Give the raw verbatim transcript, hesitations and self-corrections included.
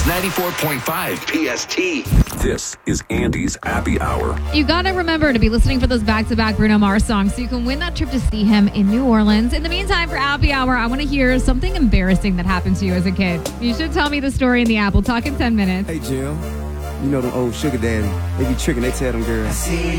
ninety-four point five P S T. This is Andy's Happy Hour. You gotta remember to be listening for those back-to-back Bruno Mars songs so you can win that trip to see him in New Orleans. In the meantime, for Happy Hour, I want to hear something embarrassing that happened to you as a kid. You should tell me the story in the app. We'll talk in ten minutes. Hey, Jim. You know them old sugar daddy. They be tricking. They tell them girls,